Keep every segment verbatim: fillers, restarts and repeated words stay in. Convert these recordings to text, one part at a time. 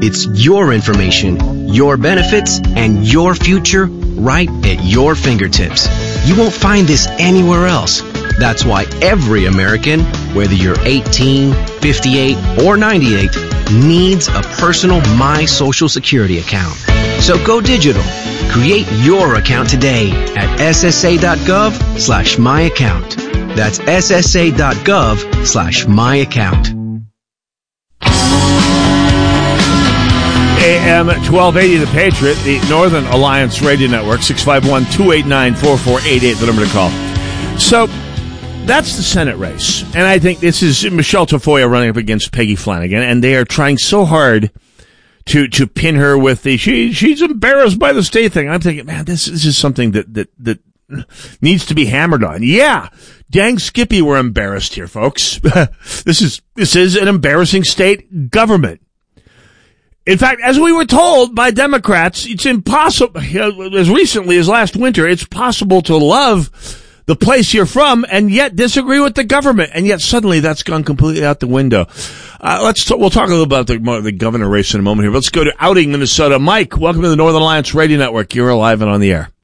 It's your information, your benefits, and your future right at your fingertips. You won't find this anywhere else. That's why every American, whether you're eighteen, fifty-eight, or ninety-eight, needs a personal My Social Security account. So go digital. Create your account today at ssa.gov slash my account. That's ssa.gov slash my account. A M twelve eighty, The Patriot, the Northern Alliance Radio Network, six five one, two eight nine, four four eight eight, the number to call. So, that's the Senate race. And I think this is Michelle Tafoya running up against Peggy Flanagan, and they are trying so hard to to pin her with the, she she's embarrassed by the state thing. I'm thinking, man, this, this is something that, that, that needs to be hammered on. Yeah, dang Skippy, we're embarrassed here, folks. This is, this is an embarrassing state government. In fact, as we were told by Democrats, it's impossible, as recently as last winter, it's possible to love the place you're from and yet disagree with the government. And yet suddenly that's gone completely out the window. Uh, let's t- we'll talk a little about the, the governor race in a moment here. Let's go to Outing, Minnesota. Mike, welcome to the Northern Alliance Radio Network. You're alive and on the air.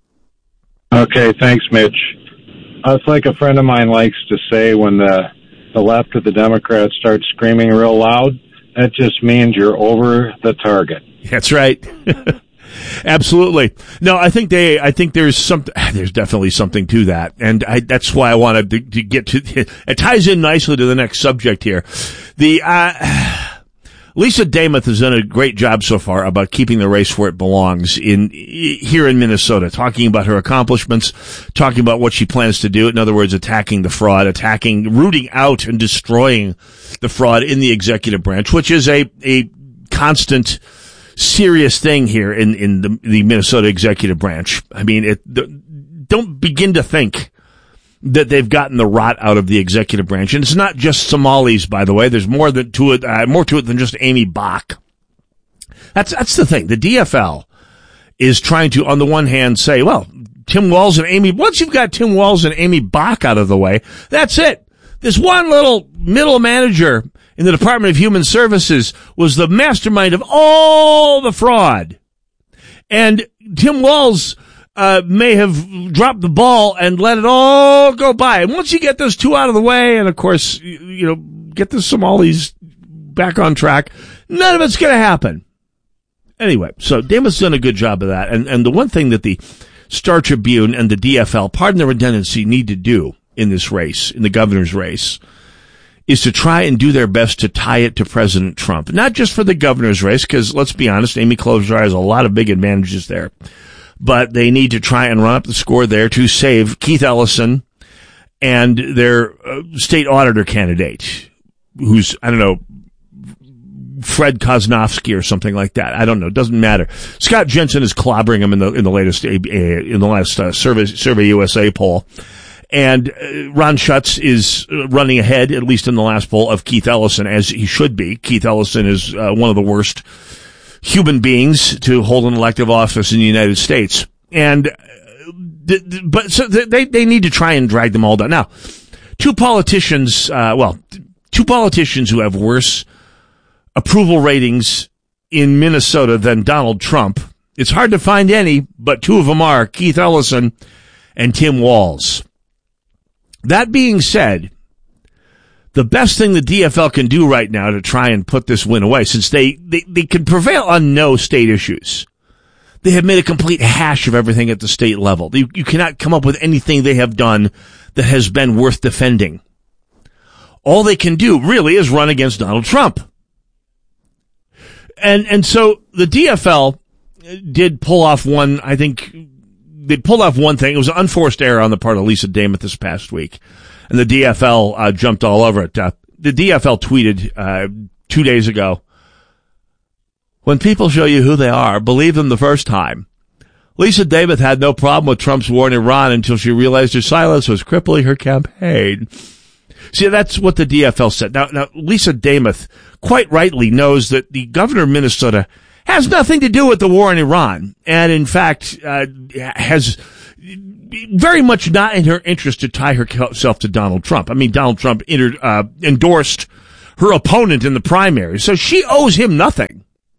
Okay, thanks, Mitch. Uh, it's like a friend of mine likes to say, when the, the left of the Democrats start screaming real loud, that just means you're over the target. That's right. Absolutely. No, I think they, I think there's some, there's definitely something to that. And I, that's why I wanted to, to get to, it ties in nicely to the next subject here. The, uh, Lisa Demuth has done a great job so far about keeping the race where it belongs in, here in Minnesota, talking about her accomplishments, talking about what she plans to do. In other words, attacking the fraud, attacking, rooting out and destroying the fraud in the executive branch, which is a, a constant, serious thing here in, in the, the Minnesota executive branch. I mean, it, the, don't begin to think that they've gotten the rot out of the executive branch. And it's not just Somalis, by the way. There's more than to it, uh, more to it than just Amy Bach. That's, that's the thing. The D F L is trying to, on the one hand, say, well, Tim Walz and Amy, once you've got Tim Walz and Amy Bach out of the way, that's it. This one little middle manager in the Department of Human Services was the mastermind of all the fraud. And Tim Walz uh, may have dropped the ball and let it all go by. And once you get those two out of the way, and of course, you, you know, get the Somalis back on track, none of it's going to happen. Anyway, so Demuth's done a good job of that. And, and the one thing that the Star Tribune and the D F L, pardon the redundancy, need to do in this race, in the governor's race, is to try and do their best to tie it to President Trump. Not just for the governor's race, because let's be honest, Amy Klobuchar has a lot of big advantages there. But they need to try and run up the score there to save Keith Ellison and their uh, state auditor candidate, who's, I don't know, Fred Kosnowski or something like that. I don't know. Doesn't matter. Scott Jensen is clobbering him in the in the latest uh, in the last uh, Survey Survey U S A poll. And uh, Ron Schutz is uh, running ahead, at least in the last poll, of Keith Ellison, as he should be. Keith Ellison is uh, one of the worst human beings to hold an elective office in the United States. And, uh, th- th- but so th- they, they need to try and drag them all down. Now, two politicians, uh, well, two politicians who have worse approval ratings in Minnesota than Donald Trump. It's hard to find any, but two of them are Keith Ellison and Tim Walz. That being said, the best thing the D F L can do right now to try and put this win away, since they, they, they can prevail on no state issues. They have made a complete hash of everything at the state level. You, you cannot come up with anything they have done that has been worth defending. All they can do really is run against Donald Trump. And, and so the D F L did pull off one, I think, they pulled off one thing. It was an unforced error on the part of Lisa Demuth this past week. And the D F L uh, jumped all over it. Uh, the D F L tweeted uh, two days ago, "When people show you who they are, believe them the first time. Lisa Demuth had no problem with Trump's war in Iran until she realized her silence was crippling her campaign." See, that's what the D F L said. Now, now Lisa Demuth quite rightly knows that the governor of Minnesota has nothing to do with the war in Iran, and in fact uh, has very much not in her interest to tie herself to Donald Trump. I mean, Donald Trump inter- uh, endorsed her opponent in the primary, so she owes him nothing.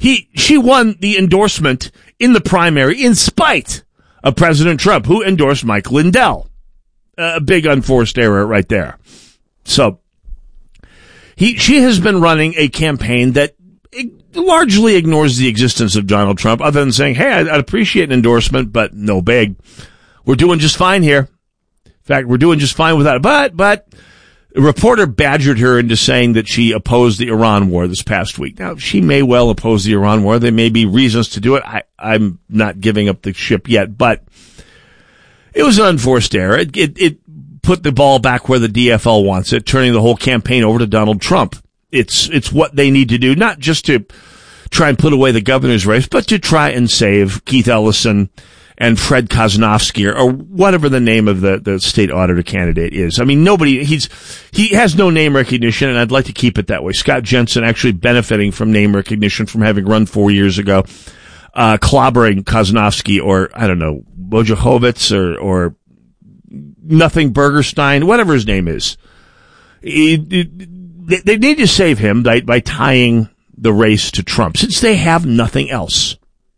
He, she won the endorsement in the primary in spite of President Trump, who endorsed Mike Lindell. A big unforced error right there. So, he, she has been running a campaign that largely ignores the existence of Donald Trump, other than saying, hey, I'd appreciate an endorsement, but no big. We're doing just fine here. In fact, we're doing just fine without it. But, but, a reporter badgered her into saying that she opposed the Iran war this past week. Now, she may well oppose the Iran war. There may be reasons to do it. I, I'm not giving up the ship yet, but it was an unforced error. It, it, it put the ball back where the D F L wants it, turning the whole campaign over to Donald Trump. It's, it's what they need to do, not just to try and put away the governor's race, but to try and save Keith Ellison and Fred Kozlowski, or, or whatever the name of the, the state auditor candidate is. I mean, nobody, he's, he has no name recognition, and I'd like to keep it that way. Scott Jensen actually benefiting from name recognition from having run four years ago, uh, clobbering Kozlowski, or, I don't know, Wojciechowicz, or, or Nothing Burgerstein, whatever his name is. It, it, they, they need to save him by, by tying the race to Trump, since they have nothing else.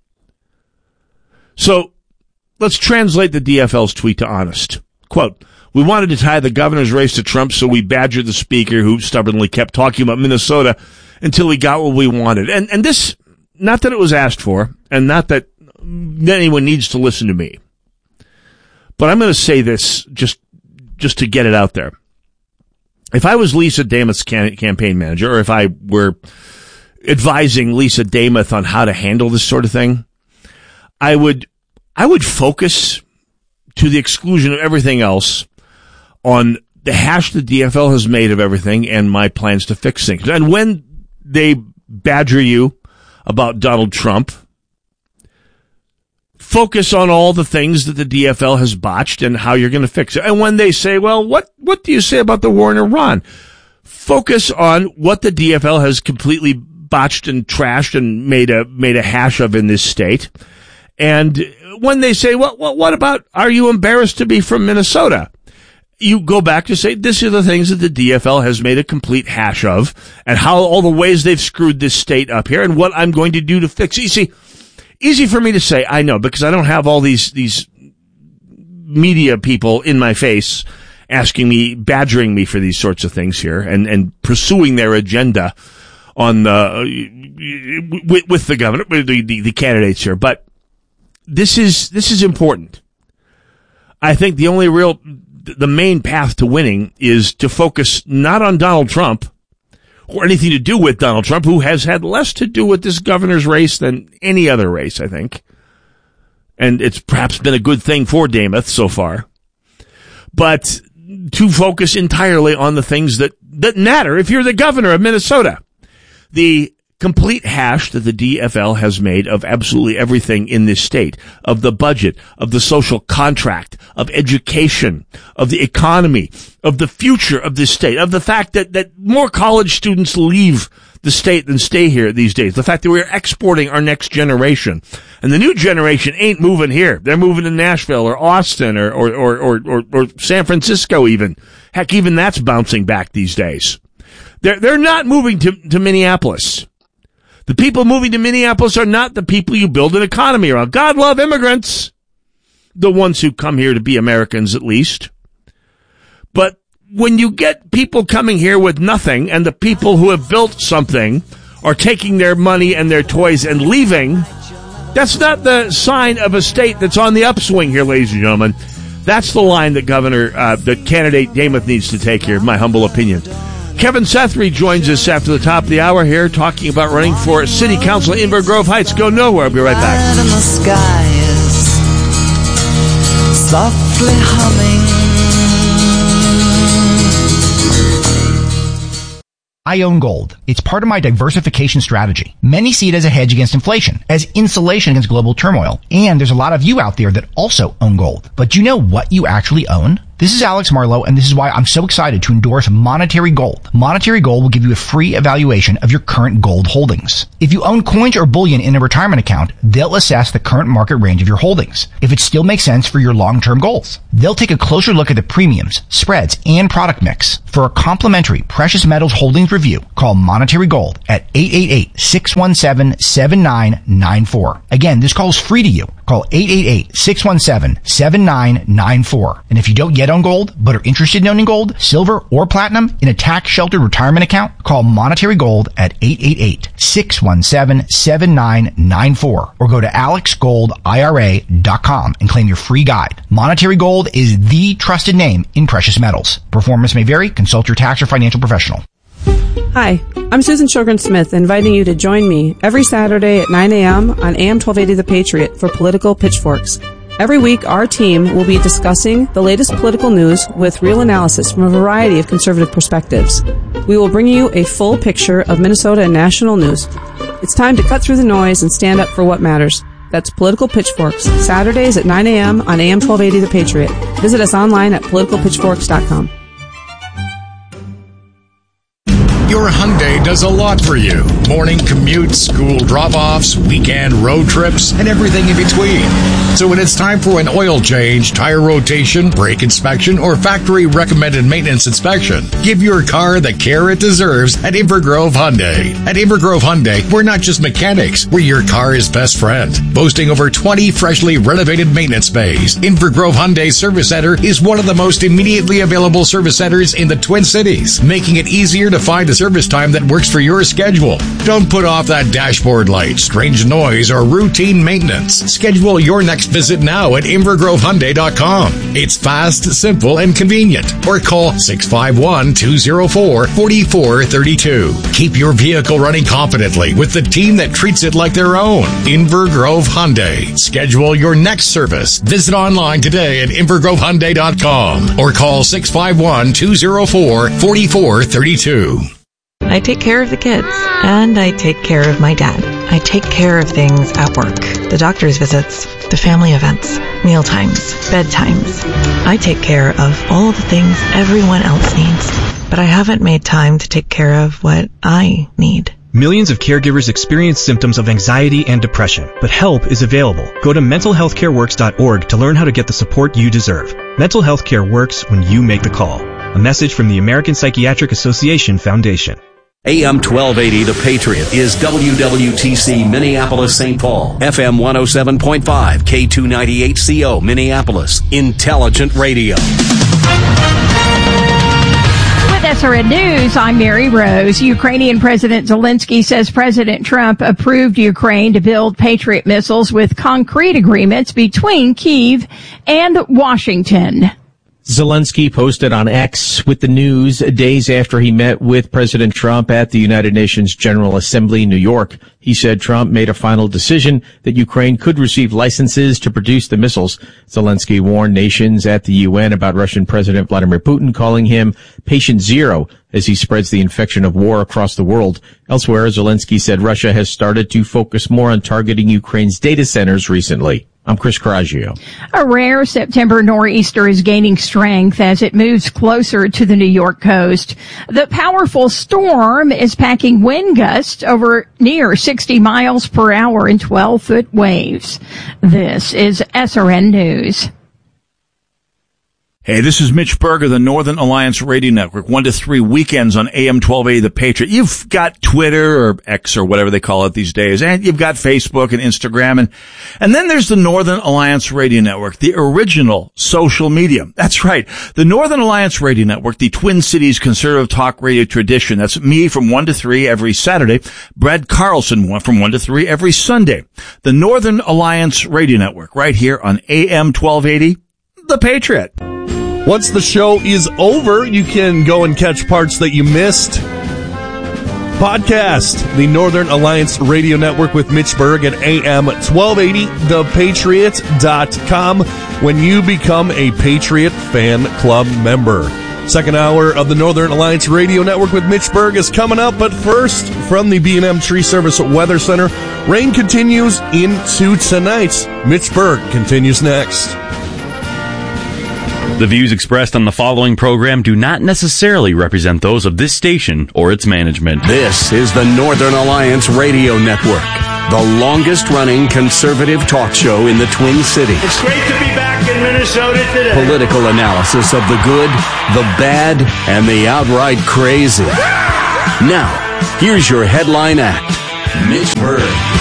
So, let's translate the D F L's tweet to honest. Quote, we wanted to tie the governor's race to Trump, so we badgered the speaker who stubbornly kept talking about Minnesota until we got what we wanted. And, and this, not that it was asked for, and not that anyone needs to listen to me. But I'm going to say this just, just to get it out there. If I was Lisa Damoth's can- campaign manager, or if I were advising Lisa Damoth on how to handle this sort of thing, I would, I would focus, to the exclusion of everything else, on the hash the D F L has made of everything and my plans to fix things. And when they badger you about Donald Trump, focus on all the things that the D F L has botched and how you're going to fix it. And when they say, well, what, what do you say about the war in Iran? Focus on what the D F L has completely botched and trashed and made a, made a hash of in this state. And when they say, well, well, what about, are you embarrassed to be from Minnesota? You go back to say, this are the things that the D F L has made a complete hash of, and how all the ways they've screwed this state up here, and what I'm going to do to fix it. You see, easy for me to say, I know, because I don't have all these, these media people in my face asking me, badgering me for these sorts of things here, and, and pursuing their agenda on the, with, with the governor, the, the, the candidates here. But This is, this is important. I think the only real, the main path to winning is to focus not on Donald Trump or anything to do with Donald Trump, who has had less to do with this governor's race than any other race, I think. And it's perhaps been a good thing for Damoth so far. But to focus entirely on the things that, that matter if you're the governor of Minnesota. The complete hash that the D F L has made of absolutely everything in this state, of the budget, of the social contract, of education, of the economy, of the future of this state, of the fact that, that more college students leave the state than stay here these days, the fact that we're exporting our next generation. And the new generation ain't moving here. They're moving to Nashville or Austin or, or, or, or, or, or San Francisco even. Heck, even that's bouncing back these days. They're, they're not moving to, to Minneapolis. The people moving to Minneapolis are not the people you build an economy around. God love immigrants. The ones who come here to be Americans, at least. But when you get people coming here with nothing, and the people who have built something are taking their money and their toys and leaving, that's not the sign of a state that's on the upswing here, ladies and gentlemen. That's the line that Governor, uh, that candidate Damoth needs to take here, in my humble opinion. Kevin Sethry joins us after the top of the hour here, talking about running for City Council in Inver Grove Heights. Go nowhere. I'll be right back. And the sky is softly humming. I own gold. It's part of my diversification strategy. Many see it as a hedge against inflation, as insulation against global turmoil. And there's a lot of you out there that also own gold. But do you know what you actually own? This is Alex Marlowe, and this is why I'm so excited to endorse Monetary Gold. Monetary Gold will give you a free evaluation of your current gold holdings. If you own coins or bullion in a retirement account, they'll assess the current market range of your holdings, if it still makes sense for your long-term goals. They'll take a closer look at the premiums, spreads, and product mix. For a complimentary precious metals holdings review, call Monetary Gold at eight eight eight, six one seven, seven nine nine four. Again, this call is free to you. Call eight eight eight, six one seven, seven nine nine four. And if you don't yet own gold, but are interested in owning gold, silver, or platinum in a tax-sheltered retirement account, call Monetary Gold at eight eight eight, six one seven, seven nine nine four or go to alex gold I R A dot com and claim your free guide. Monetary Gold is the trusted name in precious metals. Performance may vary. Consult your tax or financial professional. Hi, I'm Susan Shogren Smith, inviting you to join me every Saturday at nine a.m. on A M twelve eighty The Patriot for Political Pitchforks. Every week, our team will be discussing the latest political news with real analysis from a variety of conservative perspectives. We will bring you a full picture of Minnesota and national news. It's time to cut through the noise and stand up for what matters. That's Political Pitchforks, Saturdays at nine a.m. on A M twelve eighty The Patriot. Visit us online at political pitchforks dot com. Your Hyundai does a lot for you. Morning commutes, school drop-offs, weekend road trips, and everything in between. So when it's time for an oil change, tire rotation, brake inspection, or factory-recommended maintenance inspection, give your car the care it deserves at Invergrove Hyundai. At Invergrove Hyundai, we're not just mechanics, we're your car's best friend. Boasting over twenty freshly renovated maintenance bays, Invergrove Hyundai Service Center is one of the most immediately available service centers in the Twin Cities, making it easier to find a service time that works for your schedule. Don't put off that dashboard light, strange noise, or routine maintenance. Schedule your next visit now at invergrove hyundai dot com. It's fast, simple, and convenient. Or call six five one, two zero four, four four three two. Keep your vehicle running confidently with the team that treats it like their own. Invergrove Hyundai. Schedule your next service. Visit online today at invergrove hyundai dot com or call six five one, two zero four, four four three two. I take care of the kids, and I take care of my dad. I take care of things at work, the doctor's visits, the family events, meal times, bedtimes. I take care of all the things everyone else needs, but I haven't made time to take care of what I need. Millions of caregivers experience symptoms of anxiety and depression, but help is available. Go to mental health care works dot org to learn how to get the support you deserve. Mental health care works when you make the call. A message from the American Psychiatric Association Foundation. A M twelve eighty The Patriot is W W T C Minneapolis Saint Paul, F M one oh seven point five, K two ninety-eight C O Minneapolis, Intelligent Radio. With S R N News, I'm Mary Rose. Ukrainian President Zelensky says President Trump approved Ukraine to build Patriot missiles with concrete agreements between Kyiv and Washington. Zelensky posted on X with the news days after he met with President Trump at the United Nations General Assembly in New York. He said Trump made a final decision that Ukraine could receive licenses to produce the missiles. Zelensky warned nations at the U N about Russian President Vladimir Putin, calling him patient zero as he spreads the infection of war across the world. Elsewhere, Zelensky said Russia has started to focus more on targeting Ukraine's data centers recently. I'm Chris Coraggio. A rare September nor'easter is gaining strength as it moves closer to the New York coast. The powerful storm is packing wind gusts over near sixty miles per hour in twelve-foot waves. This is S R N News. Hey, this is Mitch Berger, the Northern Alliance Radio Network, one to three weekends on A M twelve eighty The Patriot. You've got Twitter or X or whatever they call it these days, and you've got Facebook and Instagram, and, and then there's the Northern Alliance Radio Network, the original social media. That's right. The Northern Alliance Radio Network, the Twin Cities conservative talk radio tradition. That's me from one to three every Saturday. Brad Carlson from one to three every Sunday. The Northern Alliance Radio Network right here on A M twelve eighty The Patriot. Once the show is over, you can go and catch parts that you missed. Podcast, the Northern Alliance Radio Network with Mitch Berg at A M twelve eighty the patriot dot com when you become a Patriot Fan Club member. Second hour of the Northern Alliance Radio Network with Mitch Berg is coming up, but first, from the B and M Tree Service Weather Center, rain continues into tonight. Mitch Berg continues next. The views expressed on the following program do not necessarily represent those of this station or its management. This is the Northern Alliance Radio Network, the longest-running conservative talk show in the Twin Cities. It's great to be back in Minnesota today. Political analysis of the good, the bad, and the outright crazy. Now, here's your headline act, Mitch Berg.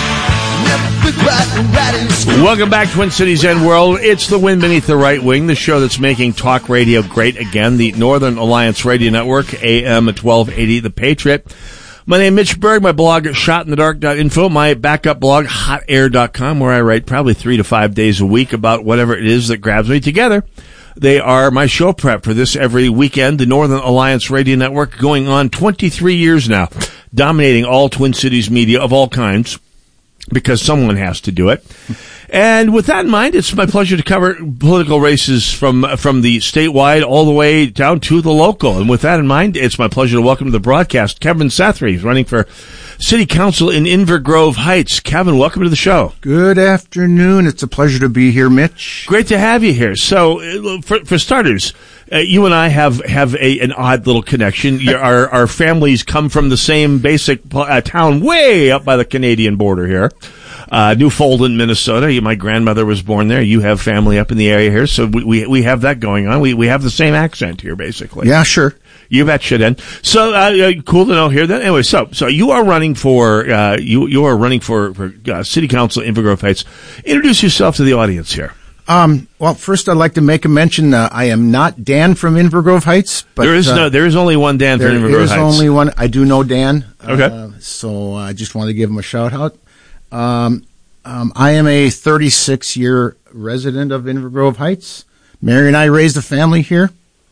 Welcome back, Twin Cities and World. It's the Wind Beneath the Right Wing, the show that's making talk radio great again. The Northern Alliance Radio Network, A M twelve eighty, The Patriot. My name is Mitch Berg. My blog is shot in the dark dot info. My backup blog, hot air dot com, where I write probably three to five days a week about whatever it is that grabs me. Together, they are my show prep for this every weekend. The Northern Alliance Radio Network, going on twenty-three years now, dominating all Twin Cities media of all kinds, because someone has to do it. And with that in mind, it's my pleasure to cover political races from from the statewide all the way down to the local. And with that in mind, it's my pleasure to welcome to the broadcast Kevin Sethry. He's running for City Council in Inver Grove Heights. Kevin, welcome to the show. Good afternoon. It's a pleasure to be here, Mitch. Great to have you here. So, for, for starters, uh, you and I have, have a, an odd little connection. Your, our, our families come from the same basic uh, town way up by the Canadian border here. Uh, New Fulton, Minnesota. You, my grandmother was born there. You have family up in the area here, so we we, we have that going on. We we have the same accent here, basically. Yeah, sure. You betcha then. So, uh, cool to know here then. Anyway, so so you are running for uh, you you are running for for uh, City Council in Inver Grove Heights. Introduce yourself to the audience here. Um, well, first I'd like to make a mention. Uh, I am not Dan from Inver Grove Heights, but there is uh, no there is only one Dan from Inver Grove Heights. There is only one. I do know Dan. Okay. Uh, so I just want to give him a shout out. Um, um, I am a thirty-six year resident of Inver Grove Heights. Mary and I raised a family here.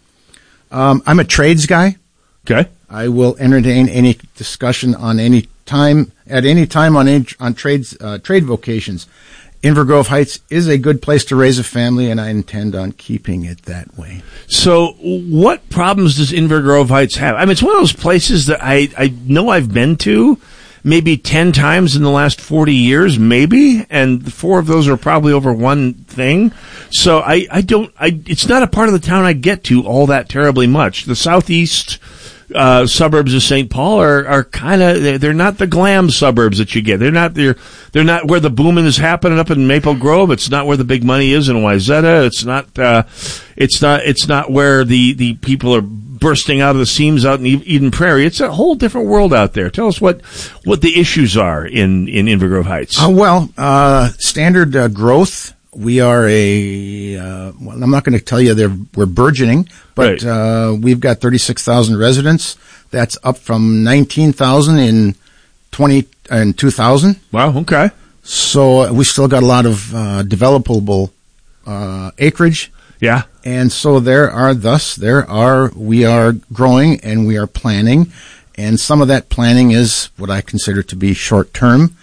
Um, I'm a trades guy. Okay. I will entertain any discussion on any time, at any time on any, on trades, uh, trade vocations. Inver Grove Heights is a good place to raise a family, and I intend on keeping it that way. So what problems does Inver Grove Heights have? I mean, it's one of those places that I, I know I've been to maybe ten times in the last forty years, maybe, and four of those are probably over one thing. So I, I don't, I, it's not a part of the town I get to all that terribly much. The southeast uh, suburbs of Saint Paul are, are kind of, they're, they're not the glam suburbs that you get. They're not, they're, they're not where the booming is happening up in Maple Grove. It's not where the big money is in Wayzata. It's not, uh, it's not, it's not where the, the people are bursting out of the seams out in Eden Prairie. It's a whole different world out there. Tell us what, what the issues are in, in Inver Grove Heights. Uh, well, uh, standard uh, growth. We are a, uh, well, I'm not going to tell you they're, we're burgeoning, but, right. uh, we've got thirty-six thousand residents. That's up from nineteen thousand in twenty, in two thousand. Wow. Okay. So we still got a lot of, uh, developable, uh, acreage. Yeah. And so there are, thus, there are, we are growing and we are planning. And some of that planning is what I consider to be short term.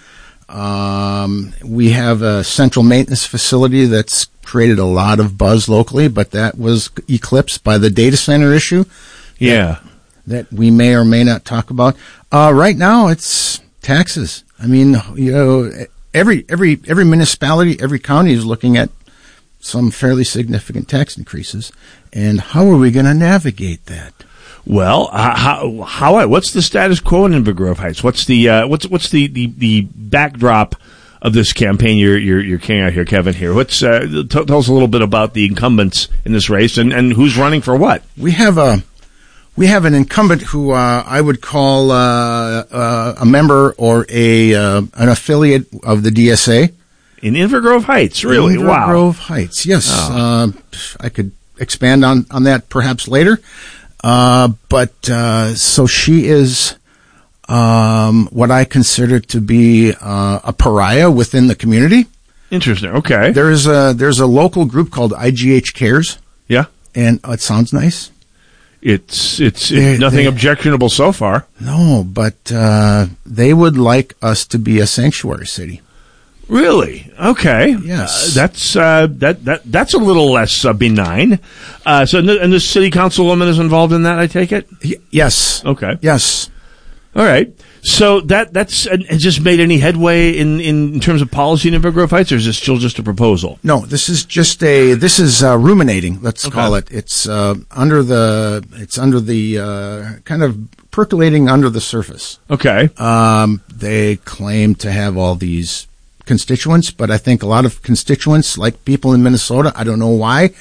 Um, we have a central maintenance facility that's created a lot of buzz locally, but that was eclipsed by the data center issue. Yeah. That, that we may or may not talk about. Uh, right now it's taxes. I mean, you know, every, every, every municipality, every county is looking at some fairly significant tax increases. And how are we going to navigate that? Well, uh, how, how, what's the status quo in Inver Grove Heights? What's the, uh, what's, what's the, the, the backdrop of this campaign you're, you're, you're carrying out here, Kevin, here? What's, uh, t- tell us a little bit about the incumbents in this race and, and who's running for what? We have a, we have an incumbent who, uh, I would call, uh, uh, a member or a, uh, an affiliate of the D S A. In Inver Grove Heights, really? Inver wow. Grove Heights, yes. Oh. Uh, I could expand on, on that perhaps later. Uh, but, uh, so she is, um, what I consider to be, uh, a pariah within the community. Interesting. Okay. There's a, there's a local group called I G H Cares. Yeah. And it sounds nice. It's, it's, They- it's nothing they- objectionable so far. No, but, uh, they would like us to be a sanctuary city. Really? Okay. Yes. Uh, that's uh, that that that's a little less uh, benign. Uh, so, and the, and the city councilwoman is involved in that, I take it? Y- yes. Okay. Yes. All right. So that that's uh, has just made any headway in, in terms of policy in Inver Grove Heights, or is this still just a proposal? No, this is just a this is uh, ruminating. Let's okay. call it. It's uh, under the it's under the uh, kind of percolating under the surface. Okay. Um, they claim to have all these constituents, but I think a lot of constituents, like people in Minnesota, I don't know why.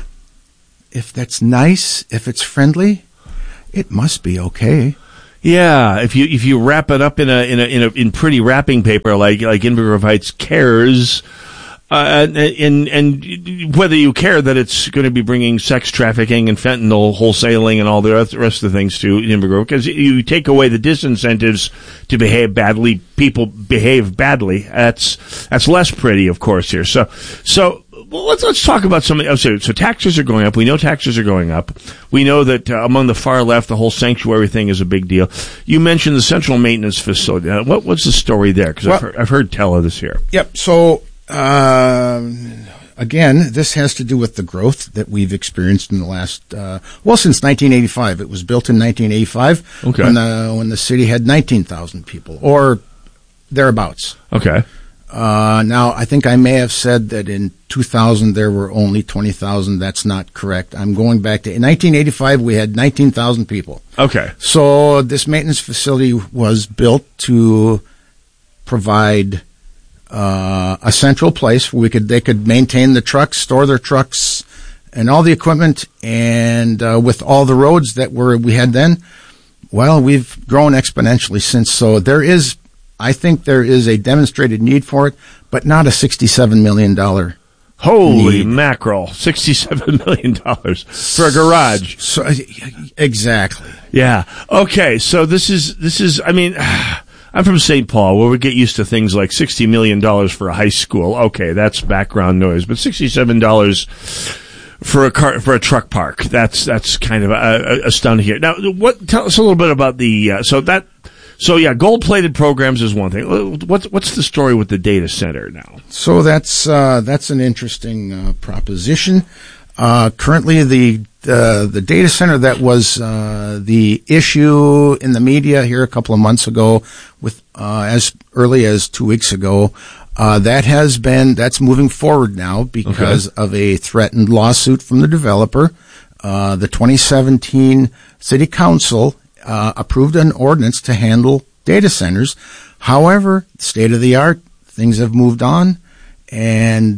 If that's nice, if it's friendly, it must be okay. Yeah, if you if you wrap it up in a in a in a in pretty wrapping paper like like Inver Grove Heights cares, uh, and, and and whether you care that it's going to be bringing sex trafficking and fentanyl wholesaling and all the rest of the things to Inver Grove, because you take away the disincentives to behave badly, people behave badly. That's that's less pretty, of course. Here, so so. Well, let's let's talk about something. Oh, so, so taxes are going up. We know taxes are going up. We know that uh, among the far left, the whole sanctuary thing is a big deal. You mentioned the central maintenance facility. Uh, what what's the story there? Because well, I've, heard, I've heard tell of this here. Yep. So uh, again, this has to do with the growth that we've experienced in the last uh, well since nineteen eighty-five. It was built in nineteen eighty-five okay. when the when the city had nineteen thousand people or thereabouts. Okay. Uh, now, I think I may have said that in two thousand there were only twenty thousand. That's not correct. I'm going back to in nineteen eighty-five, we had nineteen thousand people. Okay. So this maintenance facility was built to provide uh, a central place where we could they could maintain the trucks, store their trucks, and all the equipment. And uh, with all the roads that were we had then, well, we've grown exponentially since. So there is. I think there is a demonstrated need for it, but not a sixty-seven million dollars Holy need. mackerel, sixty-seven million dollars for a garage. So, exactly. Yeah. Okay, so this is, this is. I mean, I'm from Saint Paul, where we get used to things like sixty million dollars for a high school. Okay, that's background noise, but sixty-seven dollars for a car, for a truck park, that's that's kind of uh, astounding here. Now, what? Tell us a little bit about the, uh, so that, So yeah, gold-plated programs is one thing. What's what's the story with the data center now? So that's uh, that's an interesting uh, proposition. Uh, currently, the uh, the data center that was uh, the issue in the media here a couple of months ago, with uh, as early as two weeks ago, uh, that has been that's moving forward now because okay. of a threatened lawsuit from the developer. Uh, the twenty seventeen City Council. Uh, approved an ordinance to handle data centers. However, state of the art, things have moved on, and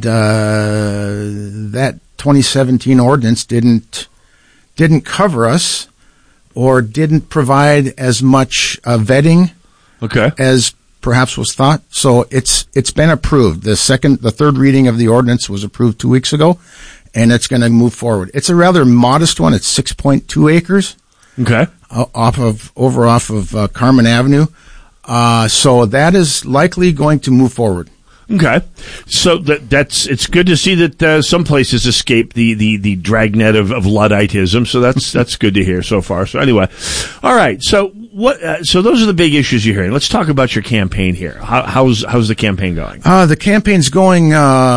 uh, that twenty seventeen ordinance didn't didn't cover us or didn't provide as much uh, vetting okay. as perhaps was thought. So it's it's been approved. The second, the third reading of the ordinance was approved two weeks ago, and it's going to move forward. It's a rather modest one. It's six point two acres. Okay. Uh, off of over off of uh, Carmen Avenue, uh, so that is likely going to move forward. Okay, so that that's it's good to see that uh, some places escape the, the, the dragnet of, of Ludditism. So that's that's good to hear so far. So anyway, all right. So what? Uh, so those are the big issues you're hearing. Let's talk about your campaign here. How, how's how's the campaign going? Uh, the campaign's going.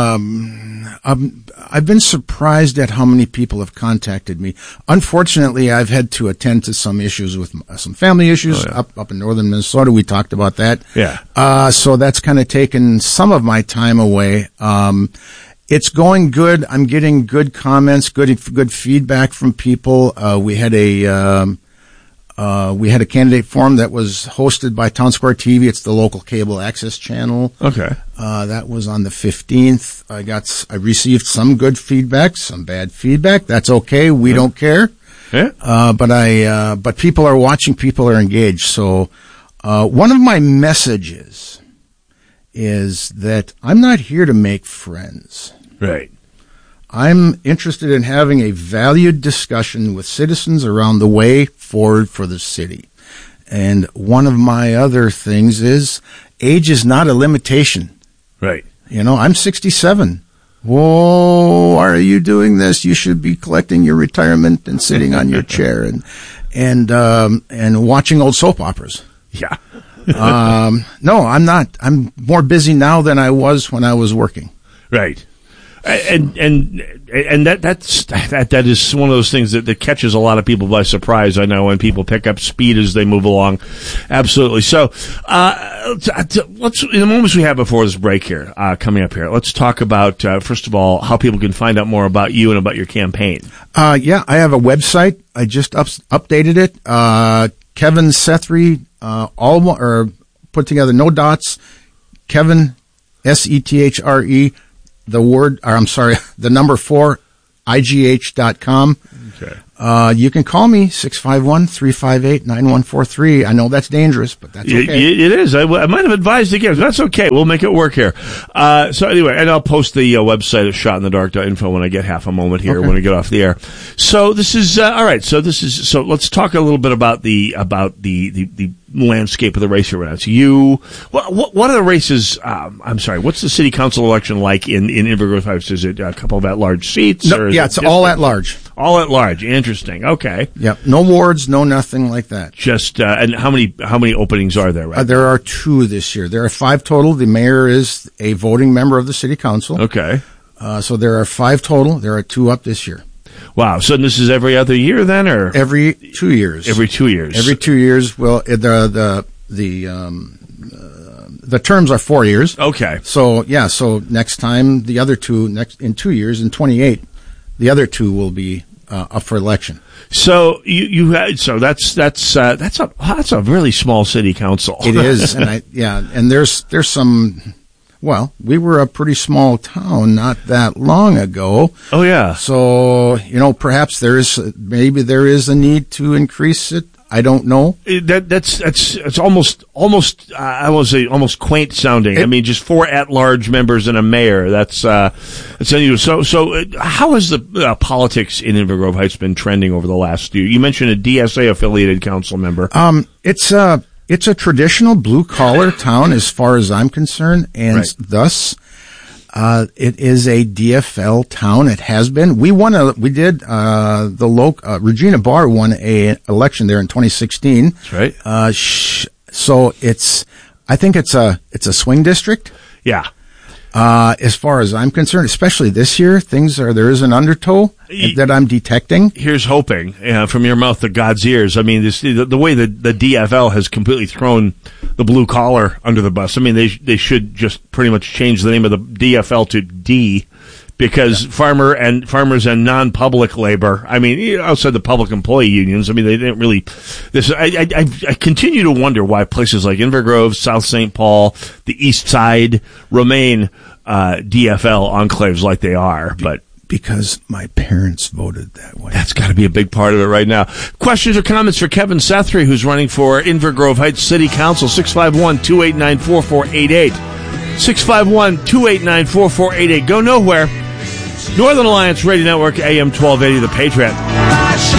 Um, um, I've been surprised at how many people have contacted me. Unfortunately, I've had to attend to some issues with uh, some family issues oh, yeah. up up in northern Minnesota. We talked about that. Yeah. Uh, so that's kind of taken some of my time away. Um, it's going good. I'm getting good comments, good good feedback from people. Uh, we had a um, uh, we had a candidate forum that was hosted by Town Square T V. It's the local cable access channel. Okay. Uh, that was on the fifteenth. I got, I received some good feedback, some bad feedback. That's okay. We yeah. don't care. Yeah. Uh, but I, uh, but people are watching, people are engaged. So, uh, one of my messages is that I'm not here to make friends. Right. I'm interested in having a valued discussion with citizens around the way forward for the city. And one of my other things is age is not a limitation. Right. You know, I'm sixty-seven. Whoa, why are you doing this? You should be collecting your retirement and sitting on your chair and, and, um, and watching old soap operas. Yeah. um, no, I'm not. I'm more busy now than I was when I was working. Right. And and and that that's that that is one of those things that, that catches a lot of people by surprise. I know when people pick up speed as they move along, absolutely. So uh, let's in the moments we have before this break here, uh, coming up here, let's talk about uh, first of all how people can find out more about you and about your campaign. Uh, yeah, I have a website. I just up, updated it. Uh, Kevin Sethry, uh, all one, or put together, no dots. Kevin S E T H R E. The word, or I'm sorry, the number four, I G H dot com. Okay. Uh, you can call me, six five one, three five eight, nine one four three. I know that's dangerous, but that's okay. It, it is. I, I might have advised against. That's okay. We'll make it work here. Uh, so anyway, and I'll post the uh, website at shot in the dark dot info when I get half a moment here, okay. when I get off the air. So this is, uh, all right. So this is, so let's talk a little bit about the, about the, the, the landscape of the race here right now. So you, what, what, what are the races, um, I'm sorry, what's the city council election like in, in Inver Grove Heights? Is it a couple of at-large seats? No, or yeah, it's it all at-large. All at large. Interesting. Okay. Yep. No wards, no nothing like that. Just, uh, and how many, how many openings are there, right? Uh, there are two this year. There are five total. The mayor is a voting member of the city council. Okay. Uh, so there are five total. There are two up this year. Wow. So this is every other year then, or? Every two years. Every two years. Every two years. Well, the, the, the, um, uh, the terms are four years. Okay. So, yeah, so next time, the other two, next, in two years, in twenty-eight, the other two will be, uh, up for election. So you, you had, so that's, that's, uh, that's a, that's a really small city council. It is. And I, yeah, and there's, there's some, well, we were a pretty small town not that long ago. Oh, yeah. So, you know, perhaps there is, maybe there is a need to increase it. I don't know. That that's that's it's almost almost uh, I will say almost quaint sounding. It, I mean, just four at-large members and a mayor. That's uh, it's unusual. So so uh, how has the uh, politics in Inver Grove Heights been trending over the last year? You mentioned a D S A affiliated council member. Um, it's a it's a traditional blue collar town as far as I'm concerned, and right. thus. Uh, it is a D F L town. It has been. We won a, we did, uh, the local, uh, Regina Barr won a election there in twenty sixteen. That's right. Uh, sh- so it's, I think it's a, it's a swing district. Yeah. Uh, as far as I'm concerned, especially this year, things are, there is an undertow that I'm detecting. Here's hoping, uh, from your mouth to God's ears. I mean, this, the, the way that the D F L has completely thrown the blue collar under the bus. I mean, they, they should just pretty much change the name of the D F L to D, because yeah. farmer and farmers and non-public labor, I mean, outside the public employee unions, I mean, they didn't really, this, I, I, I continue to wonder why places like Inver Grove, South Saint Paul, the East Side remain, uh, D F L enclaves like they are, but. Because my parents voted that way. That's got to be a big part of it right now. Questions or comments for Kevin Sethry, who's running for Inver Grove Heights City Council, six five one, two eight nine, four four eight eight. six five one, two eight nine, four four eight eight. Go nowhere. Northern Alliance Radio Network, A M twelve eighty, The Patriot.